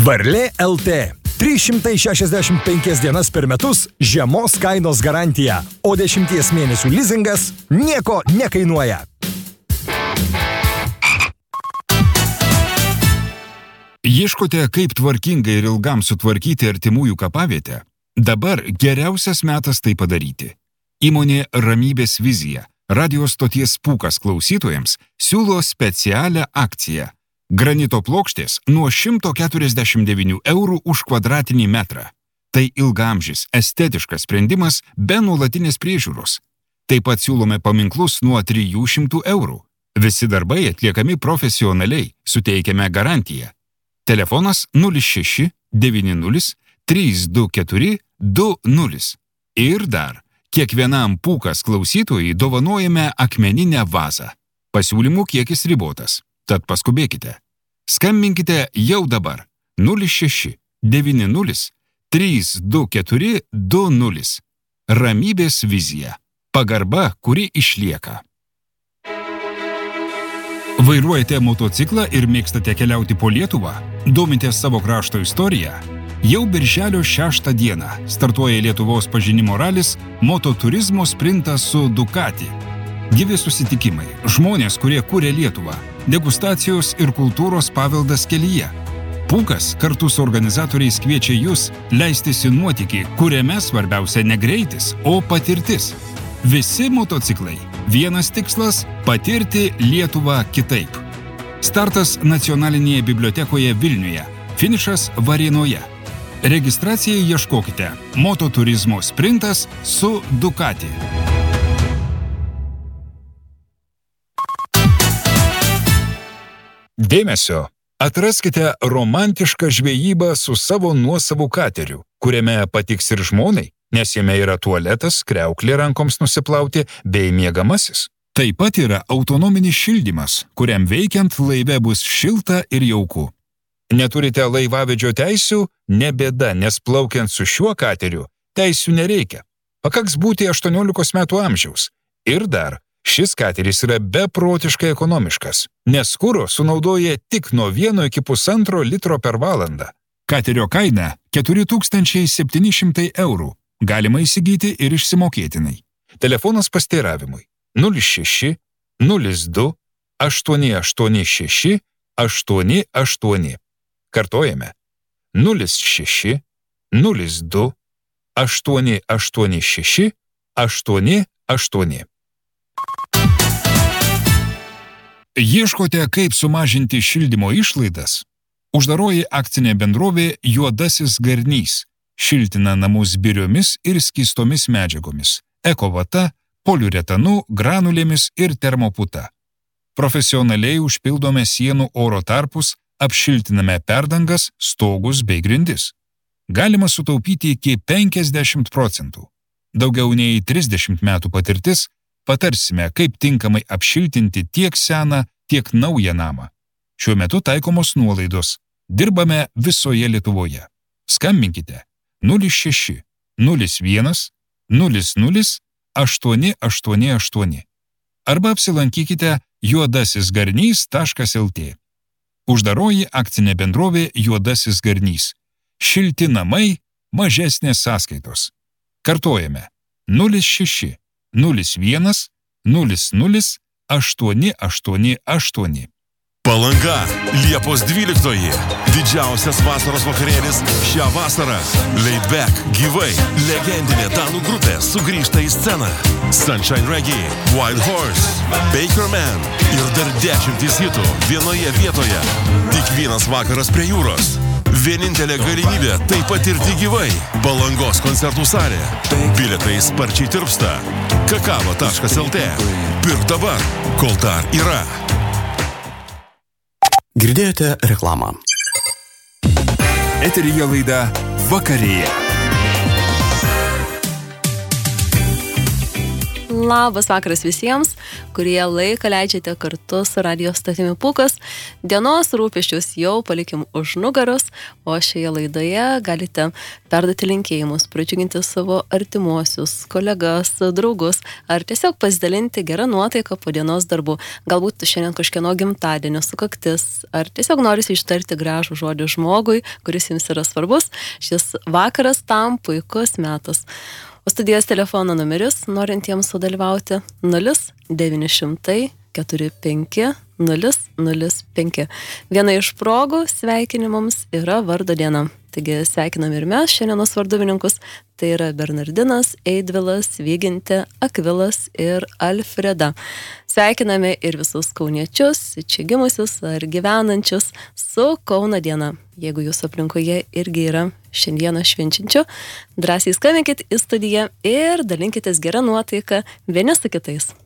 Varlė LT. 365 dienas per metus žemos kainos garantija, o 10 mėnesių lizingas nieko nekainuoja. Ieškote, kaip tvarkingai ir ilgam sutvarkyti artimųjų kapavietę? Dabar geriausias metas tai padaryti. Įmonė Ramybės vizija, radio stoties Pūkas klausytojams, siūlo specialią akciją. Granito plokštės nuo 149 eurų už kvadratinį metrą. Tai ilgaamžis, estetiškas sprendimas be nuolatinės priežiūros. Taip pat siūlome paminklus nuo 300 eurų. Visi darbai atliekami profesionaliai, suteikiame garantiją. Telefonas 06 90 324 20. Ir dar, kiekvienam Pūkas klausytojui dovanojame akmeninę vazą. Pasiūlymų kiekis ribotas. Tad paskubėkite. Skambinkite jau dabar 06 90 324 20. Ramybės vizija. Pagarba, kuri išlieka. Vairuojate motociklą ir mėgstate keliauti po Lietuvą? Domitės savo krašto istoriją? Jau birželio 6 dieną startuoja Lietuvos pažinimo ralis Mototurizmo sprintas su Ducati. Gyvi susitikimai, žmonės, kurie kūrė Lietuvą, degustacijos ir kultūros paveldas kelyje. Pūkas kartu su organizatoriais kviečia jūs leistis į nuotykį, kuriame svarbiausia ne greitis, o patirtis. Visi motociklai. Vienas tikslas – patirti Lietuvą kitaip. Startas Nacionalinėje bibliotekoje Vilniuje, finišas Varėnoje. Registracijai ieškokite Mototurizmo sprintas su Ducati. Dėmesio! Atraskite romantišką žvejybą su savo nuosavu kateriu, kuriame patiks ir žmonai, nes jame yra tualetas, kriauklė rankoms nusiplauti bei miegamasis. Taip pat yra autonominis šildymas, kuriam veikiant laive bus šilta ir jauku. Neturite laivavedžio teisių? Ne bėda, nes plaukiant su šiuo kateriu teisių nereikia. Pakaks būti 18 metų amžiaus. Ir dar, šis kateris yra beprotiškai ekonomiškas, nes kuro sunaudoja tik nuo 1 iki 1,5 litro per valandą. Katerio kaina 4700 eurų. Galima įsigyti ir išsimokėtinai. Telefonas pasteiravimui 06 02 886 88. Kartojame 06 02 886 88. Ieškote, kaip sumažinti šildymo išlaidas? Uždaroji akcinė bendrovė Juodasis Garnys šiltina namus biriomis ir skystomis medžiagomis, ekovata, poliuretanu, granulėmis ir termoputa. Profesionaliai užpildome sienų oro tarpus, apšiltiname perdangas, stogus bei grindis. Galima sutaupyti iki 50%. Daugiau nei 30 metų patirtis, patarsime, kaip tinkamai apšiltinti tiek seną, tiek naują namą. Šiuo metu taikomos nuolaidos. Dirbame visoje Lietuvoje. Skambinkite 06 01 00 888 arba apsilankykite juodasisgarnys.lt. Uždaroji akcinė bendrovė Juodasis Garnys. Šilti namai, mažesnės sąskaitos. Kartojame 06 01 00 888. Palanga, Liepos 12. Didžiausias vasaros vakarėlis šią vasarą. Laid Back, gyvai, legendinė danų grupė sugrįžta į sceną. Sunshine Reggae, Wild Horse, Baker Man ir dar 10 hitų vienoje vietoje. Tik vienas vakaras prie jūros. Vienintelė galimybė tai patirti gyvai. Palangos koncertų salė. Bilietai sparčiai tirpsta. kakava.lt. Pirk dabar, kol dar yra. Girdėjote reklamą. Eteryje laida Vakarėja. Labas vakaras visiems, kurie laiką leidžiate kartu su radio stotimi Pūkas. Dienos rūpesčius jau palikim už nugaros, o šioje laidoje galite perduoti linkėjimus, pradžiuginti savo artimuosius, kolegas, draugus, ar tiesiog pasidalinti gerą nuotaiką po dienos darbų. Galbūt šiandien kažkieno gimtadienio sukaktis, ar tiesiog norisi ištarti gražų žodį žmogui, kuris jums yra svarbus. Šis vakaras tam puikus metas. O studijos telefono numeris, norintiems sudalyvauti, 0900 45 005. Viena iš progų sveikinimams yra vardo diena. Taigi sveikinam ir mes šiandienos varduvininkus. Tai yra Bernardinas, Eidvilas, Vygintė, Akvilas ir Alfreda. Sveikiname ir visus kauniečius, čia gimusius ar gyvenančius su Kauno diena. Jeigu jūsų aplinkoje irgi yra šiandieną švenčiančių, drąsiai skambinkit į studiją ir dalinkitės gerą nuotaiką vieni su kitais.